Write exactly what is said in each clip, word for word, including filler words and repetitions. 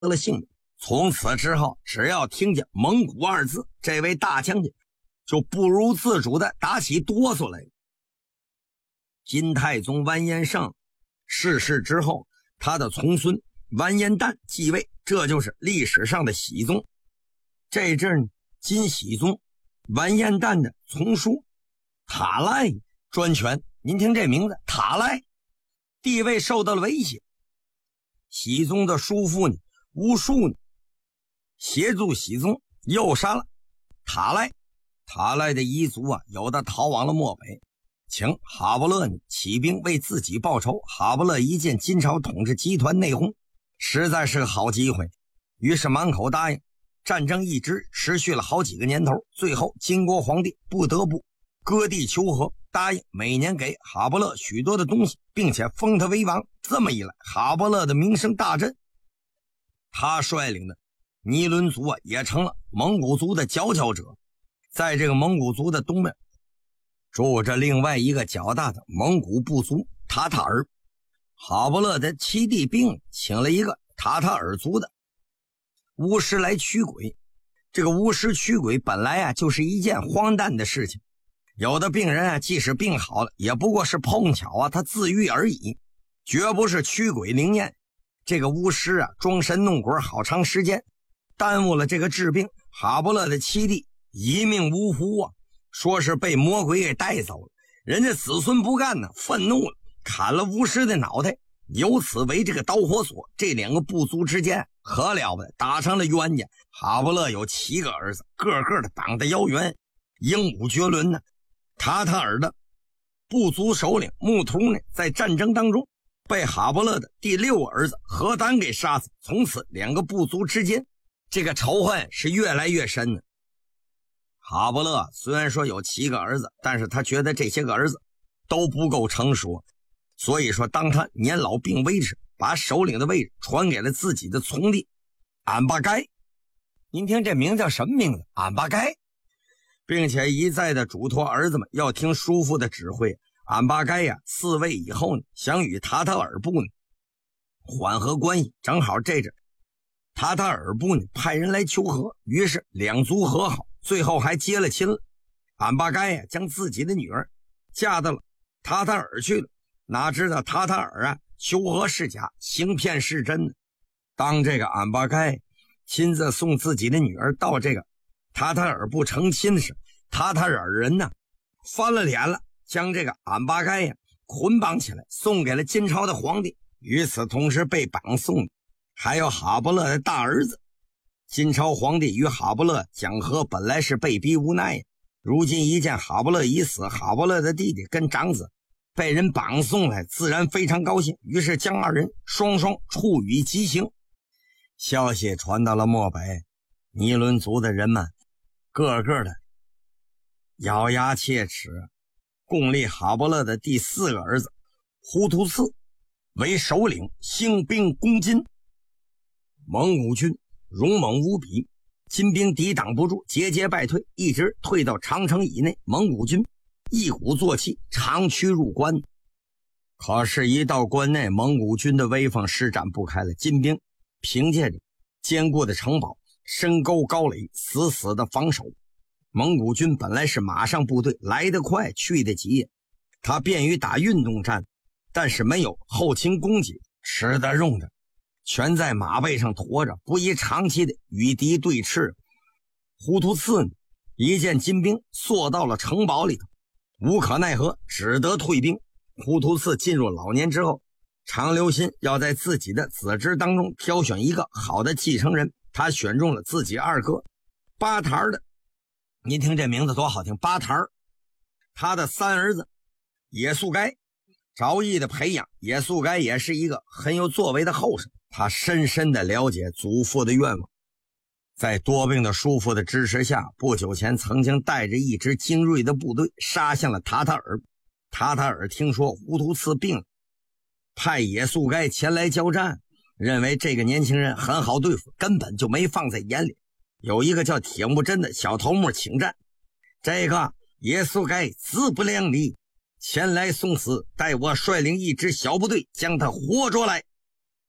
了性命。从此之后，只要听见蒙古二字，这位大将军就不由自主地打起哆嗦来。金太宗完颜晟逝世之后，他的从孙完颜旦继位，这就是历史上的熹宗。这阵金熹宗完颜旦的从叔塔赖专权，您听这名字塔赖，地位受到了威胁。熹宗的叔父呢乌术呢协助熹宗诱杀了塔赖。塔赖的遗族啊，有的逃往了漠北，请哈勃勒呢起兵为自己报仇。哈勃勒一见金朝统治集团内讧，实在是个好机会，于是满口答应。战争一直持续了好几个年头，最后金国皇帝不得不割地求和，答应每年给哈勃勒许多的东西，并且封他为王。这么一来，哈勃勒的名声大振，他率领的尼伦族啊也成了蒙古族的佼佼者。在这个蒙古族的东面住着另外一个较大的蒙古部族塔塔尔。哈勃勒的七弟兵请了一个塔塔尔族的巫师来驱鬼。这个巫师驱鬼本来啊就是一件荒诞的事情，有的病人啊即使病好了，也不过是碰巧啊他自愈而已，绝不是驱鬼灵验。这个巫师啊装神弄鬼好长时间，耽误了这个治病。哈勃勒的七弟一命呜呼啊，说是被魔鬼给带走了。人家子孙不干呢，愤怒了，砍了巫师的脑袋，由此为这个导火索。这两个部族之间可了不得，打成了冤家。哈勃勒有七个儿子，个个的长得妖猿，英武绝伦呢。塔塔尔的部族首领木图呢，在战争当中被哈勃勒的第六个儿子何丹给杀死。从此两个部族之间这个仇恨是越来越深的。哈勃勒虽然说有七个儿子，但是他觉得这些个儿子都不够成熟，所以说当他年老病危时，把首领的位置传给了自己的从弟俺巴该。您听这名叫什么名字？俺巴该，并且一再的嘱托儿子们要听叔父的指挥。俺巴该呀嗣位以后呢，想与塔塔尔部呢缓和关系，正好这阵塔塔尔部呢派人来求和，于是两族和好，最后还结了亲了。俺巴该呀将自己的女儿嫁到了塔塔尔去了，哪知道塔塔尔啊求和是假，行骗是真的。当这个俺巴该亲自送自己的女儿到这个塔塔尔部成亲时，塔塔尔人呢翻了脸了，将这个俺巴该呀捆绑起来送给了金朝的皇帝。与此同时被绑送的还有哈勃勒的大儿子。金朝皇帝与哈勃勒讲和本来是被逼无奈，如今一见哈勃勒已死，哈勃勒的弟弟跟长子被人绑送来，自然非常高兴，于是将二人双双处以极刑。消息传到了漠北，尼伦族的人们个个的咬牙切齿，共立哈勃勒的第四个儿子忽图次为首领，兴兵攻金。蒙古军勇猛无比，金兵抵挡不住，节节败退，一直退到长城以内。蒙古军一鼓作气长驱入关，可是一到关内，蒙古军的威风施展不开了。金兵凭借着坚固的城堡、深沟高垒，死死的防守。蒙古军本来是马上部队，来得快去得急，他便于打运动战，但是没有后勤供给，吃的用的全在马背上驮着，不宜长期的与敌对峙。忽图次一见金兵缩到了城堡里头，无可奈何，只得退兵。忽图次进入老年之后，常留心要在自己的子侄当中挑选一个好的继承人，他选中了自己二哥巴塔尔的，您听这名字多好听，巴塔尔。他的三儿子也速该着意的培养，也速该也是一个很有作为的后生，他深深的了解祖父的愿望，在多病的叔父的支持下，不久前曾经带着一支精锐的部队杀向了塔塔尔。塔塔尔听说忽图次病了，派也速该前来交战，认为这个年轻人很好对付，根本就没放在眼里。有一个叫铁木真的小头目请战，这个也速该自不量力，前来送死，待我率领一支小部队将他活捉来。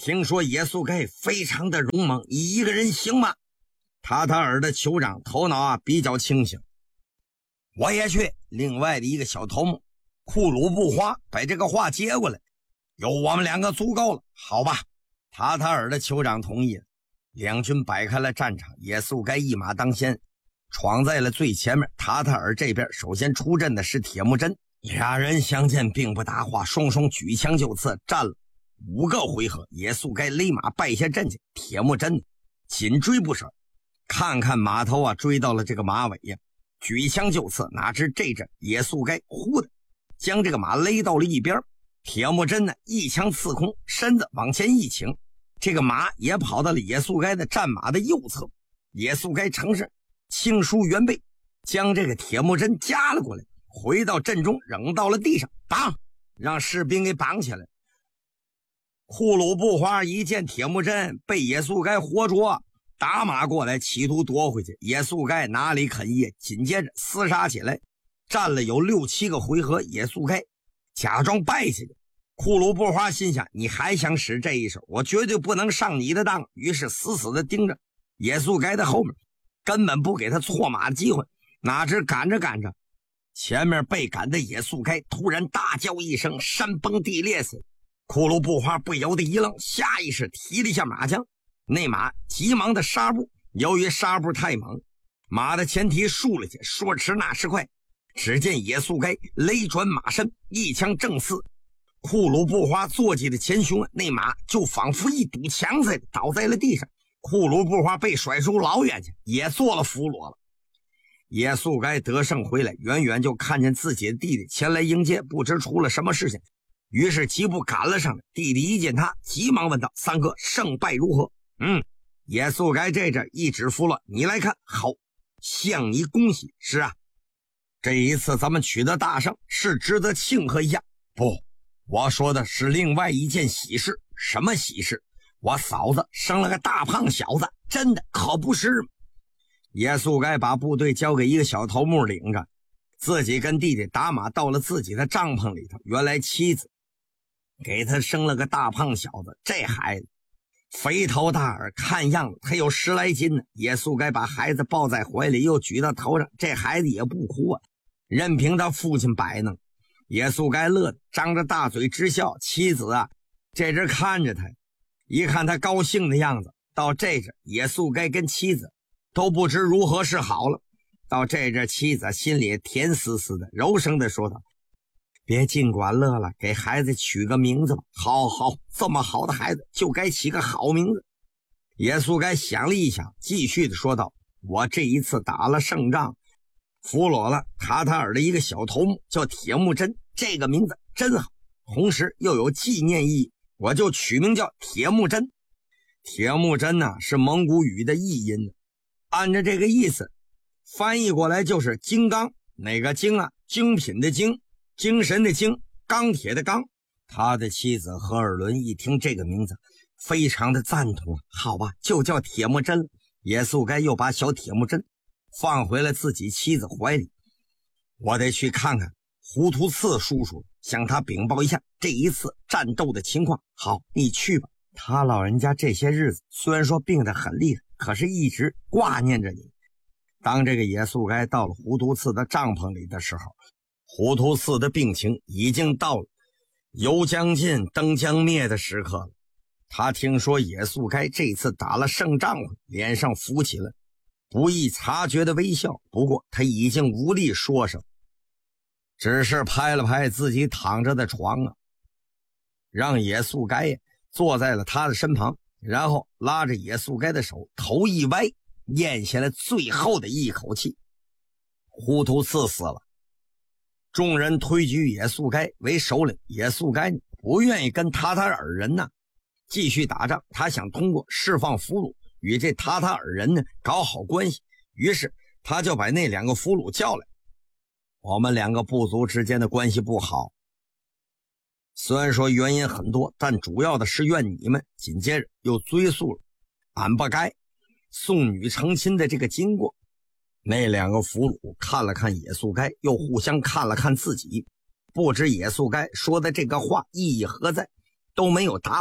听说耶稣该非常的勇猛，一个人行吗？塔塔尔的酋长头脑啊比较清醒，我也去。另外的一个小头目库鲁布花把这个话接过来，有我们两个足够了，好吧。塔塔尔的酋长同意了，两军摆开了战场，耶稣该一马当先，闯在了最前面。塔塔尔这边首先出阵的是铁木真，俩人相见并不搭话，双双举枪就刺，战了五个回合，耶稣该勒马败下阵去，铁木真紧追不舍，看看马头啊，追到了这个马尾呀，举枪就刺，哪知这阵耶稣该忽的将这个马勒到了一边，铁木真呢一枪刺空，身子往前一倾，这个马也跑到了耶稣该的战马的右侧，耶稣该乘势轻舒猿背，将这个铁木真夹了过来，回到阵中扔到了地上，绑，让士兵给绑起来。库鲁布花一见铁木真被耶稣该活捉，打马过来企图夺回去，耶稣该哪里肯依，紧接着厮杀起来，战了有六七个回合，耶稣该假装败下去。库鲁布花心想，你还想使这一手，我绝对不能上你的当，于是死死的盯着耶稣该的后面，根本不给他错马的机会。哪知赶着赶着，前面被赶的耶稣该突然大叫一声，山崩地裂似的。库鲁布花不由得一愣，下意识提了一下马缰，那马急忙的刹步，由于刹步太猛，马的前蹄竖了去，说迟那时快，只见耶稣该勒转马身，一枪正刺库鲁布花坐骑的前胸，那马就仿佛一堵墙似的倒在了地上。库鲁布花被甩出老远去，也做了俘虏了。耶稣该得胜回来，远远就看见自己的弟弟前来迎接，不知出了什么事情，于是疾步赶了上来。弟弟一见他，急忙问道：三哥，胜败如何？嗯，耶稣该这阵一指拂乱，你来看。好，向你恭喜。是啊，这一次咱们取得大胜，是值得庆贺一下。不，我说的是另外一件喜事。什么喜事？我嫂子生了个大胖小子，真的可不是吗？耶稣该把部队交给一个小头目领着，自己跟弟弟打马到了自己的帐篷里头。原来妻子给他生了个大胖小子，这孩子肥头大耳，看样子他有十来斤呢。耶稣该把孩子抱在怀里，又举到头上，这孩子也不哭啊，任凭他父亲摆弄。耶稣该乐得张着大嘴直笑。妻子啊，这阵看着他，一看他高兴的样子，到这阵耶稣该跟妻子都不知如何是好了。到这阵妻子心里甜丝丝的，柔声的说道：别尽管乐了，给孩子取个名字吧。好好，这么好的孩子就该起个好名字。耶稣该想了一想，继续的说道：我这一次打了胜仗，俘虏了塔塔尔的一个小头目，叫铁木真，这个名字真好，同时又有纪念意义，我就取名叫铁木真。铁木真呢、啊、是蒙古语的译音，按照这个意思翻译过来就是金刚。哪个精啊？精品的精，精神的精，钢铁的钢。他的妻子何尔伦一听这个名字，非常的赞同。好吧，就叫铁木真了。耶稣该又把小铁木真放回了自己妻子怀里。我得去看看胡图次叔叔，向他禀报一下这一次战斗的情况。好，你去吧。他老人家这些日子虽然说病得很厉害，可是一直挂念着你。当这个耶稣该到了胡图次的帐篷里的时候，胡图次的病情已经到了油将尽灯将灭的时刻了。他听说耶稣该这次打了胜仗，脸上浮起了不易察觉的微笑，不过他已经无力说什么，只是拍了拍自己躺着的床啊，让耶稣该坐在了他的身旁，然后拉着耶稣该的手，头一歪，咽下了最后的一口气。胡图次死了，众人推举耶稣该为首领。耶稣该不愿意跟塔塔尔人呢继续打仗，他想通过释放俘虏与这塔塔尔人呢搞好关系，于是他就把那两个俘虏叫来。我们两个部族之间的关系不好，虽然说原因很多，但主要的是怨你们。紧接着又追溯了俺不该送女成亲的这个经过。那两个俘虏看了看耶稣该，又互相看了看自己，不知耶稣该说的这个话意义何在，都没有答话，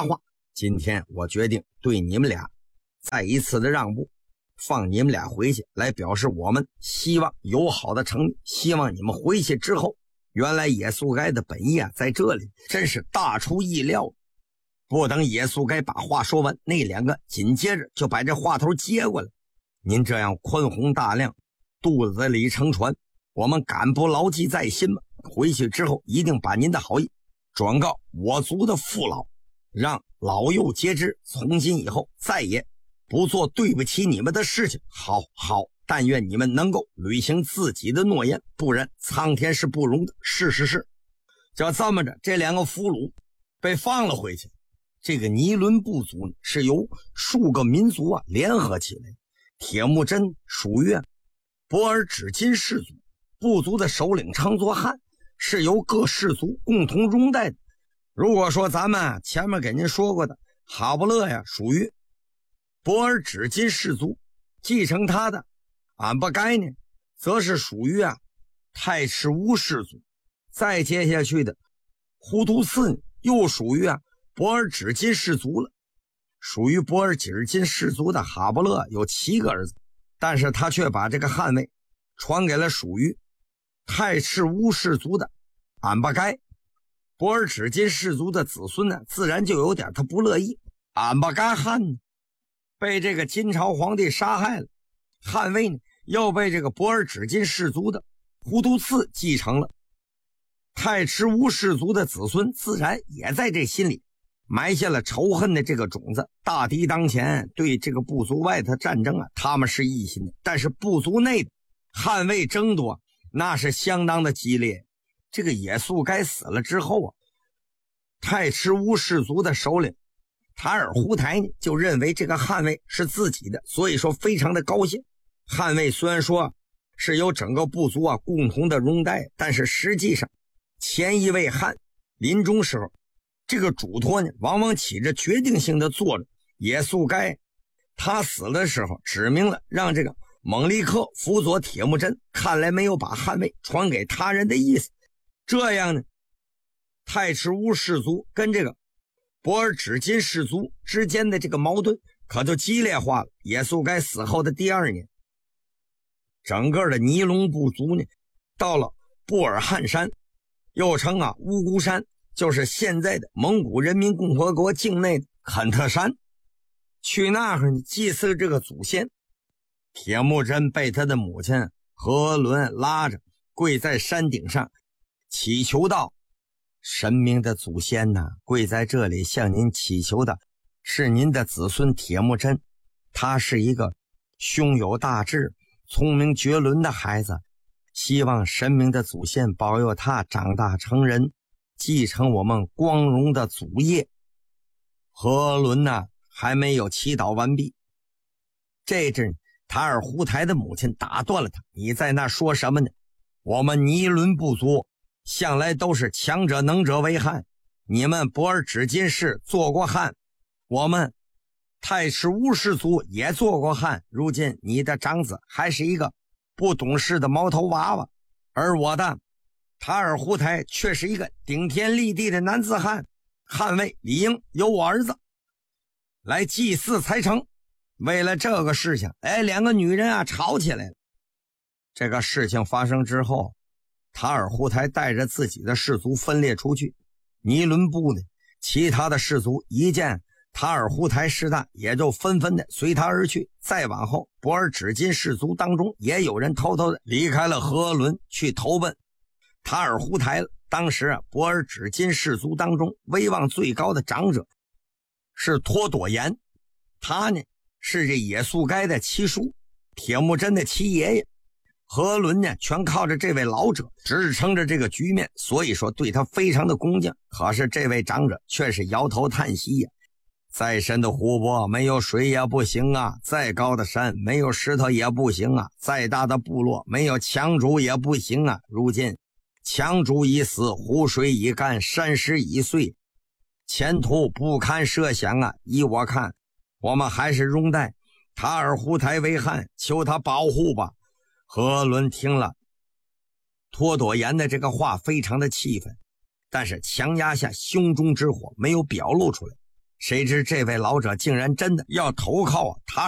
今天我决定对你们俩再一次的让步，放你们俩回去，来表示我们希望友好的诚意。希望你们回去之后，原来耶稣该的本意啊，在这里真是大出意料。不等耶稣该把话说完，那两个紧接着就把这话头接过来。您这样宽宏大量，肚子里盛传，我们敢不牢记在心吗？回去之后一定把您的好意转告我族的父老，让老幼皆知，从今以后再也不做对不起你们的事情。好好，但愿你们能够履行自己的诺言，不然苍天是不容的。是是是。就这么着，这两个俘虏被放了回去。这个尼伦部族呢，是由数个民族啊联合起来。铁木真属于博尔只金氏族，部族的首领长佐汗是由各氏族共同拥戴的。如果说咱们前面给您说过的哈布勒呀，属于博尔只金氏族，继承他的俺巴该呢，则是属于啊太赤乌氏族。再接下去的呼图斯又属于啊博尔只金氏族了。属于博尔只金氏族的哈布勒有七个儿子，但是他却把这个汗位传给了属于太赤乌氏族的俺巴该。博尔只金氏族的子孙呢，自然就有点他不乐意。俺巴该汗呢被这个金朝皇帝杀害了，汗位呢又被这个博尔只金氏族的呼图次继承了。太赤乌氏族的子孙自然也在这心里埋下了仇恨的这个种子。大敌当前，对这个部族外的战争啊，他们是一心的，但是部族内的捍卫争夺那是相当的激烈。这个野宿该死了之后啊，太赤乌氏族的首领塔尔胡台呢就认为这个捍卫是自己的，所以说非常的高兴。捍卫虽然说是由整个部族啊共同的拥戴，但是实际上前一位汉临终时候，这个嘱托呢往往起着决定性的作用。野宿该他死的时候指明了让这个蒙利克辅佐铁木真，看来没有把汗位传给他人的意思。这样呢，太赤乌氏族跟这个博尔只金氏族之间的这个矛盾可就激烈化了。野宿该死后的第二年，整个的尼龙部族呢到了布尔汉山，又称啊乌孤山，就是现在的蒙古人民共和国境内的坎特山，去那儿呢祭祀这个祖先。铁木真被他的母亲和伦拉着跪在山顶上，祈求道：神明的祖先呐，跪在这里向您祈求的是您的子孙铁木真，他是一个胸有大志、聪明绝伦的孩子，希望神明的祖先保佑他长大成人，继承我们光荣的祖业。和伦呢还没有祈祷完毕，这阵塔尔胡台的母亲打断了他：你在那说什么呢？我们尼伦部族向来都是强者能者为汉，你们博尔只金氏做过汉，我们太赤乌氏族也做过汉，如今你的长子还是一个不懂事的毛头娃娃，而我的塔尔胡台却是一个顶天立地的男子汉，汉位理应由我儿子来祭祀才成。为了这个事情，哎，两个女人啊吵起来了。这个事情发生之后，塔尔胡台带着自己的氏族分裂出去。尼伦部呢，其他的氏族一见塔尔胡台势大，也就纷纷的随他而去。再往后，博尔只金氏族当中也有人偷偷的离开了和伦，去投奔塔尔胡台了。当时啊，博尔只金氏族当中威望最高的长者是托朵颜，他呢是这野宿该的七叔，铁木真的七爷爷。和伦呢全靠着这位老者支撑着这个局面，所以说对他非常的恭敬。可是这位长者却是摇头叹息呀：再深的湖泊没有水也不行啊，再高的山没有石头也不行啊，再大的部落没有强主也不行啊。如今强主已死，湖水已干，山石已碎，前途不堪设想啊！依我看，我们还是拥戴塔尔胡台为汉，求他保护吧。和伦听了托朵颜的这个话，非常的气愤，但是强压下胸中之火，没有表露出来。 谁知这位老者竟然真的要投靠他